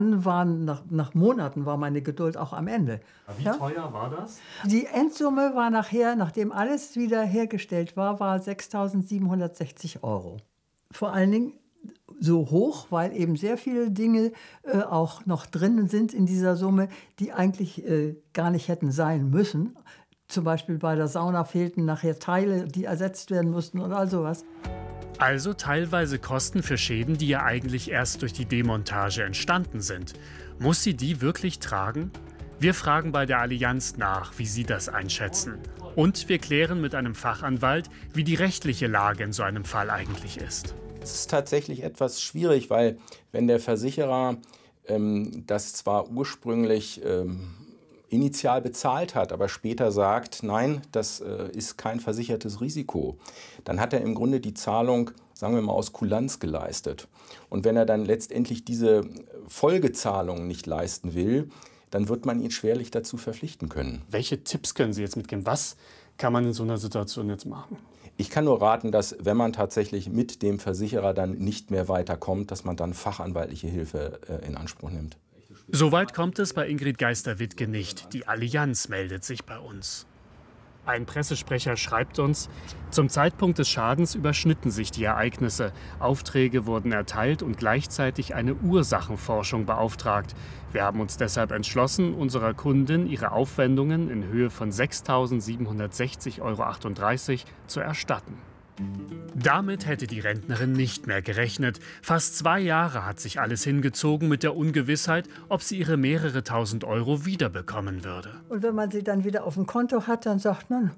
Nach Monaten war meine Geduld auch am Ende. Wie teuer war das? Die Endsumme war nachher, nachdem alles wieder hergestellt war 6.760 €. Vor allen Dingen so hoch, weil eben sehr viele Dinge auch noch drin sind in dieser Summe, die eigentlich gar nicht hätten sein müssen. Zum Beispiel bei der Sauna fehlten nachher Teile, die ersetzt werden mussten und all sowas. Also teilweise Kosten für Schäden, die ja eigentlich erst durch die Demontage entstanden sind. Muss sie die wirklich tragen? Wir fragen bei der Allianz nach, wie sie das einschätzen. Und wir klären mit einem Fachanwalt, wie die rechtliche Lage in so einem Fall eigentlich ist. Es ist tatsächlich etwas schwierig, weil wenn der Versicherer das zwar ursprünglich initial bezahlt hat, aber später sagt, nein, das ist kein versichertes Risiko, dann hat er im Grunde die Zahlung, sagen wir mal, aus Kulanz geleistet. Und wenn er dann letztendlich diese Folgezahlungen nicht leisten will, dann wird man ihn schwerlich dazu verpflichten können. Welche Tipps können Sie jetzt mitgeben? Was kann man in so einer Situation jetzt machen? Ich kann nur raten, dass, wenn man tatsächlich mit dem Versicherer dann nicht mehr weiterkommt, dass man dann fachanwaltliche Hilfe in Anspruch nimmt. Soweit kommt es bei Ingrid Geister-Wittke nicht. Die Allianz meldet sich bei uns. Ein Pressesprecher schreibt uns, zum Zeitpunkt des Schadens überschnitten sich die Ereignisse. Aufträge wurden erteilt und gleichzeitig eine Ursachenforschung beauftragt. Wir haben uns deshalb entschlossen, unserer Kundin ihre Aufwendungen in Höhe von 6.760,38 € zu erstatten. Damit hätte die Rentnerin nicht mehr gerechnet. Fast 2 Jahre hat sich alles hingezogen mit der Ungewissheit, ob sie ihre mehrere tausend Euro wiederbekommen würde. Und wenn man sie dann wieder auf dem Konto hat, dann sagt man,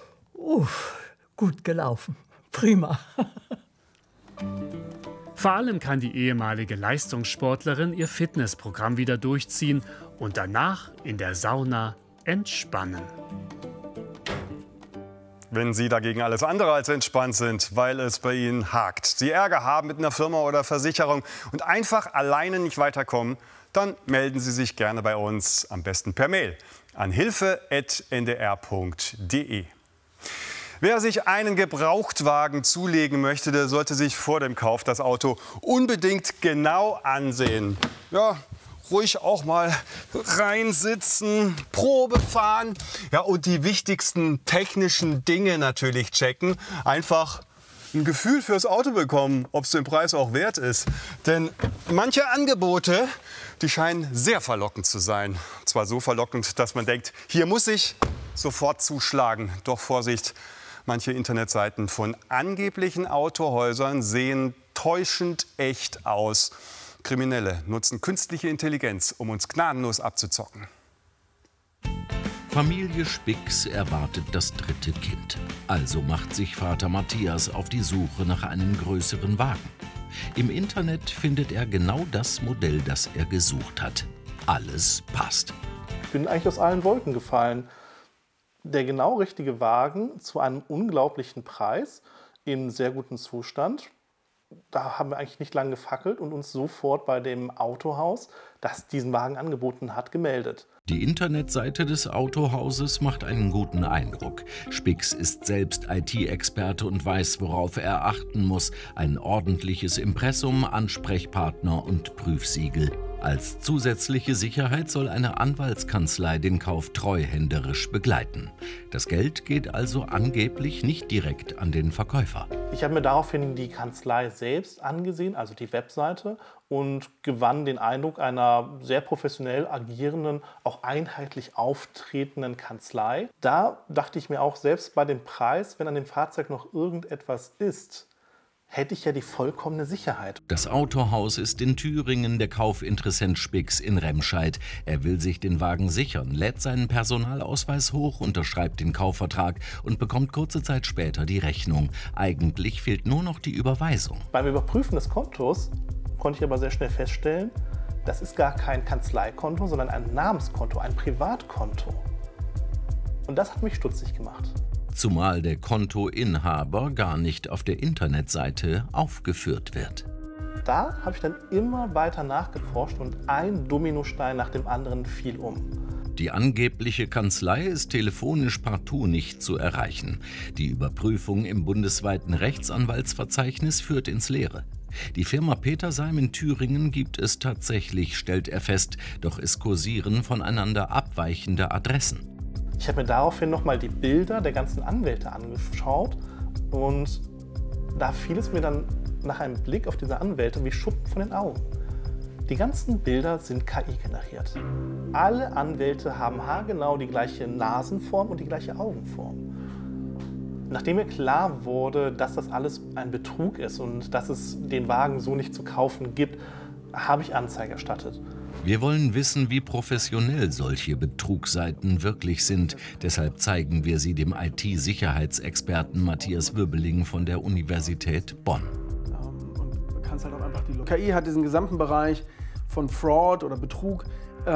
gut gelaufen, prima. Vor allem kann die ehemalige Leistungssportlerin ihr Fitnessprogramm wieder durchziehen und danach in der Sauna entspannen. Wenn Sie dagegen alles andere als entspannt sind, weil es bei Ihnen hakt, Sie Ärger haben mit einer Firma oder Versicherung und einfach alleine nicht weiterkommen, dann melden Sie sich gerne bei uns, am besten per Mail an hilfe@ndr.de. Wer sich einen Gebrauchtwagen zulegen möchte, der sollte sich vor dem Kauf das Auto unbedingt genau ansehen. Ja, ruhig auch mal reinsitzen, Probe fahren, ja, und die wichtigsten technischen Dinge natürlich checken. Einfach ein Gefühl fürs Auto bekommen, ob es den Preis auch wert ist. Denn manche Angebote, die scheinen sehr verlockend zu sein. Zwar so verlockend, dass man denkt, hier muss ich sofort zuschlagen. Doch Vorsicht, manche Internetseiten von angeblichen Autohäusern sehen täuschend echt aus. Kriminelle nutzen künstliche Intelligenz, um uns gnadenlos abzuzocken. Familie Spix erwartet das 3. Kind. Also macht sich Vater Matthias auf die Suche nach einem größeren Wagen. Im Internet findet er genau das Modell, das er gesucht hat. Alles passt. Ich bin eigentlich aus allen Wolken gefallen. Der genau richtige Wagen zu einem unglaublichen Preis, in sehr gutem Zustand. Da haben wir eigentlich nicht lange gefackelt und uns sofort bei dem Autohaus, das diesen Wagen angeboten hat, gemeldet. Die Internetseite des Autohauses macht einen guten Eindruck. Spix ist selbst IT-Experte und weiß, worauf er achten muss. Ein ordentliches Impressum, Ansprechpartner und Prüfsiegel. Als zusätzliche Sicherheit soll eine Anwaltskanzlei den Kauf treuhänderisch begleiten. Das Geld geht also angeblich nicht direkt an den Verkäufer. Ich habe mir daraufhin die Kanzlei selbst angesehen, also die Webseite, und gewann den Eindruck einer sehr professionell agierenden, auch einheitlich auftretenden Kanzlei. Da dachte ich mir auch, selbst bei dem Preis, wenn an dem Fahrzeug noch irgendetwas ist, hätte ich ja die vollkommene Sicherheit. Das Autohaus ist in Thüringen, der Kaufinteressent Spix in Remscheid. Er will sich den Wagen sichern, lädt seinen Personalausweis hoch, unterschreibt den Kaufvertrag und bekommt kurze Zeit später die Rechnung. Eigentlich fehlt nur noch die Überweisung. Beim Überprüfen des Kontos konnte ich aber sehr schnell feststellen, das ist gar kein Kanzleikonto, sondern ein Namenskonto, ein Privatkonto. Und das hat mich stutzig gemacht. Zumal der Kontoinhaber gar nicht auf der Internetseite aufgeführt wird. Da habe ich dann immer weiter nachgeforscht und ein Dominostein nach dem anderen fiel um. Die angebliche Kanzlei ist telefonisch partout nicht zu erreichen. Die Überprüfung im bundesweiten Rechtsanwaltsverzeichnis führt ins Leere. Die Firma Petersheim in Thüringen gibt es tatsächlich, stellt er fest, doch es kursieren voneinander abweichende Adressen. Ich habe mir daraufhin nochmal die Bilder der ganzen Anwälte angeschaut und da fiel es mir dann nach einem Blick auf diese Anwälte wie Schuppen von den Augen. Die ganzen Bilder sind KI generiert. Alle Anwälte haben haargenau die gleiche Nasenform und die gleiche Augenform. Nachdem mir klar wurde, dass das alles ein Betrug ist und dass es den Wagen so nicht zu kaufen gibt, habe ich Anzeige erstattet. Wir wollen wissen, wie professionell solche Betrugsseiten wirklich sind. Deshalb zeigen wir sie dem IT-Sicherheitsexperten Matthias Wöbeling von der Universität Bonn. Und kannst halt auch einfach die KI hat diesen gesamten Bereich von Fraud oder Betrug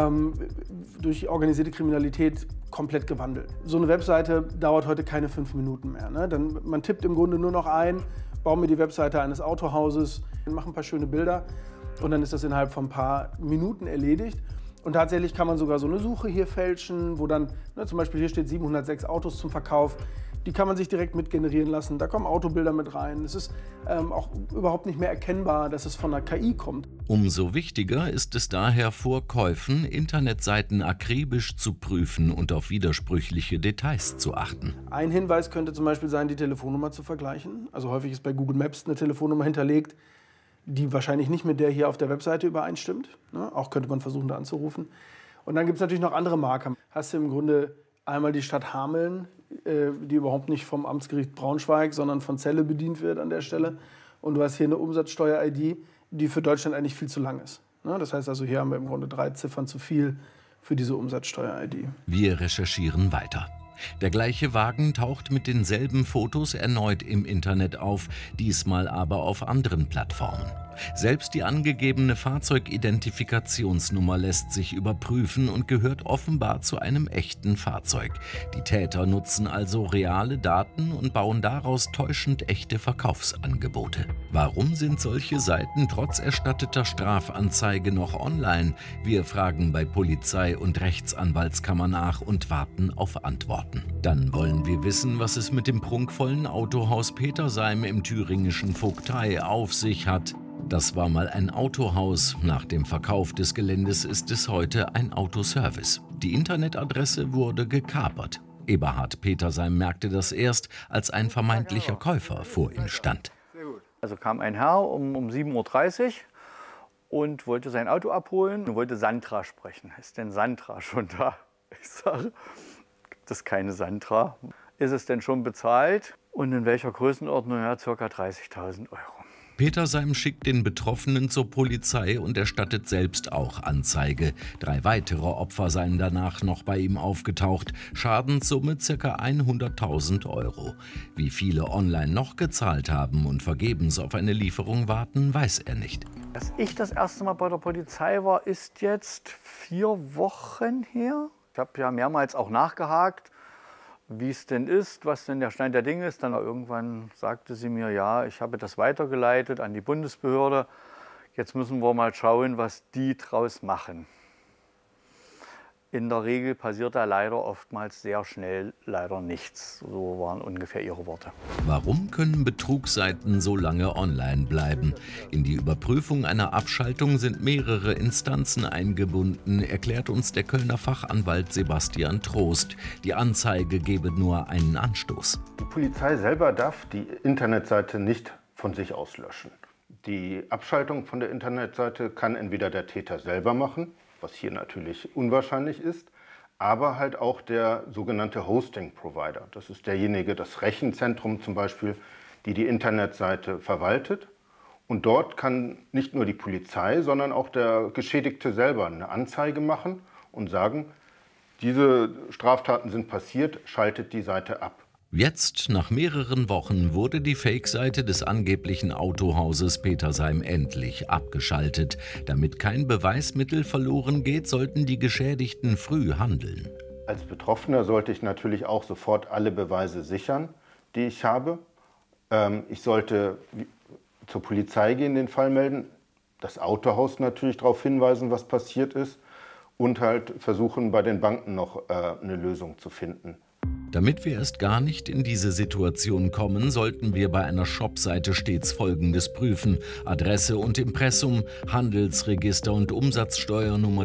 durch organisierte Kriminalität komplett gewandelt. So eine Webseite dauert heute keine 5 Minuten mehr. Ne? Man tippt im Grunde nur noch ein, bauen mir die Webseite eines Autohauses, machen ein paar schöne Bilder und dann ist das innerhalb von ein paar Minuten erledigt. Und tatsächlich kann man sogar so eine Suche hier fälschen, wo dann, zum Beispiel hier steht 706 Autos zum Verkauf. Die kann man sich direkt mit generieren lassen. Da kommen Autobilder mit rein. Es ist auch überhaupt nicht mehr erkennbar, dass es von der KI kommt. Umso wichtiger ist es daher, vor Käufen Internetseiten akribisch zu prüfen und auf widersprüchliche Details zu achten. Ein Hinweis könnte zum Beispiel sein, die Telefonnummer zu vergleichen. Also häufig ist bei Google Maps eine Telefonnummer hinterlegt, die wahrscheinlich nicht mit der hier auf der Webseite übereinstimmt. Auch könnte man versuchen, da anzurufen. Und dann gibt es natürlich noch andere Marker. Hast du im Grunde einmal die Stadt Hameln, die überhaupt nicht vom Amtsgericht Braunschweig, sondern von Celle bedient wird an der Stelle. Und du hast hier eine Umsatzsteuer-ID, die für Deutschland eigentlich viel zu lang ist. Das heißt also, hier haben wir im Grunde 3 Ziffern zu viel für diese Umsatzsteuer-ID. Wir recherchieren weiter. Der gleiche Wagen taucht mit denselben Fotos erneut im Internet auf, diesmal aber auf anderen Plattformen. Selbst die angegebene Fahrzeugidentifikationsnummer lässt sich überprüfen und gehört offenbar zu einem echten Fahrzeug. Die Täter nutzen also reale Daten und bauen daraus täuschend echte Verkaufsangebote. Warum sind solche Seiten trotz erstatteter Strafanzeige noch online? Wir fragen bei Polizei und Rechtsanwaltskammer nach und warten auf Antworten. Dann wollen wir wissen, was es mit dem prunkvollen Autohaus Petersheim im thüringischen Vogtei auf sich hat. Das war mal ein Autohaus. Nach dem Verkauf des Geländes ist es heute ein Autoservice. Die Internetadresse wurde gekapert. Eberhard Petersheim merkte das erst, als ein vermeintlicher Käufer vor ihm stand. Also kam ein Herr um 7:30 Uhr und wollte sein Auto abholen und wollte Sandra sprechen. Ist denn Sandra schon da? Ich sage, gibt es keine Sandra. Ist es denn schon bezahlt? Und in welcher Größenordnung? Ja, ca. 30.000 Euro. Petersheim schickt den Betroffenen zur Polizei und erstattet selbst auch Anzeige. 3 weitere Opfer seien danach noch bei ihm aufgetaucht. Schadenssumme ca. 100.000 Euro. Wie viele online noch gezahlt haben und vergebens auf eine Lieferung warten, weiß er nicht. Als ich das erste Mal bei der Polizei war, ist jetzt 4 Wochen her. Ich habe ja mehrmals auch nachgehakt, wie es denn ist, was denn der Stand der Dinge ist. Dann irgendwann sagte sie mir, ja, ich habe das weitergeleitet an die Bundesbehörde. Jetzt müssen wir mal schauen, was die draus machen. In der Regel passiert da leider oftmals sehr schnell leider nichts. So waren ungefähr ihre Worte. Warum können Betrugsseiten so lange online bleiben? In die Überprüfung einer Abschaltung sind mehrere Instanzen eingebunden, erklärt uns der Kölner Fachanwalt Sebastian Trost. Die Anzeige gebe nur einen Anstoß. Die Polizei selber darf die Internetseite nicht von sich aus löschen. Die Abschaltung von der Internetseite kann entweder der Täter selber machen, was hier natürlich unwahrscheinlich ist, aber halt auch der sogenannte Hosting-Provider. Das ist derjenige, das Rechenzentrum zum Beispiel, die Internetseite verwaltet. Und dort kann nicht nur die Polizei, sondern auch der Geschädigte selber eine Anzeige machen und sagen, diese Straftaten sind passiert, schaltet die Seite ab. Jetzt, nach mehreren Wochen, wurde die Fake-Seite des angeblichen Autohauses Petersheim endlich abgeschaltet. Damit kein Beweismittel verloren geht, sollten die Geschädigten früh handeln. Als Betroffener sollte ich natürlich auch sofort alle Beweise sichern, die ich habe. Ich sollte zur Polizei gehen, den Fall melden, das Autohaus natürlich darauf hinweisen, was passiert ist und halt versuchen, bei den Banken noch eine Lösung zu finden. Damit wir erst gar nicht in diese Situation kommen, sollten wir bei einer Shopseite stets Folgendes prüfen: Adresse und Impressum, Handelsregister und Umsatzsteuernummer